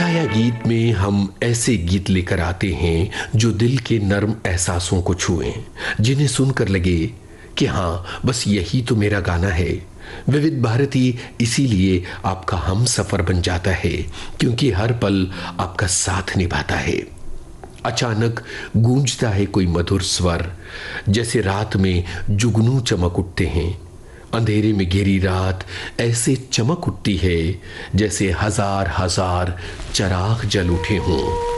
छाया गीत में हम ऐसे गीत लेकर आते हैं जो दिल के नर्म एहसासों को छुएं, जिन्हें सुनकर लगे कि हाँ, बस यही तो मेरा गाना है। विविध भारती इसीलिए आपका हम सफर बन जाता है, क्योंकि हर पल आपका साथ निभाता है। अचानक गूंजता है कोई मधुर स्वर, जैसे रात में जुगनू चमक उठते हैं। अंधेरे में घिरी रात ऐसे चमक उठती है जैसे हजार हजार चराग जल उठे हों।